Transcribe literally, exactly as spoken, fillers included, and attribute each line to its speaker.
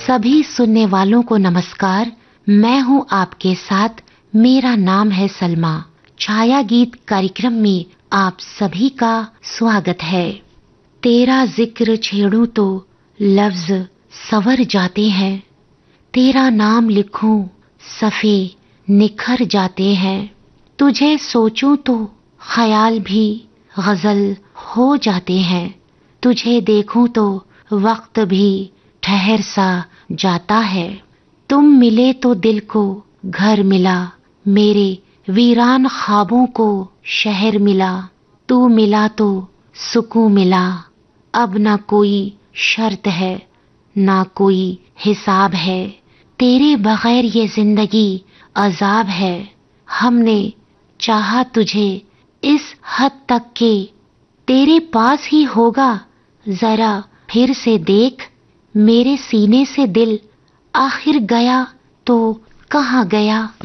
Speaker 1: सभी सुनने वालों को नमस्कार। मैं हूं आपके साथ, मेरा नाम है सलमा। छाया गीत कार्यक्रम में आप सभी का स्वागत है। तेरा जिक्र छेड़ूं तो लफ्ज संवर जाते हैं, तेरा नाम लिखूं सफ़े निखर जाते हैं। तुझे सोचूं तो ख्याल भी गजल हो जाते हैं, तुझे देखूं तो वक्त भी ठहर सा जाता है। तुम मिले तो दिल को घर मिला, मेरे वीरान ख्वाबों को शहर मिला। तू मिला तो सुकून मिला, अब ना कोई शर्त है ना कोई हिसाब है। तेरे बगैर ये जिंदगी अजाब है। हमने चाहा तुझे इस हद तक के तेरे पास ही होगा, जरा फिर से देख। मेरे सीने से दिल आखिर गया तो कहाँ गया।